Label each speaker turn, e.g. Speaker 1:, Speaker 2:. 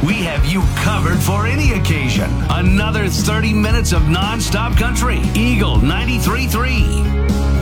Speaker 1: We have you covered for any occasion. Another 30 minutes of non-stop country. Eagle 93.3.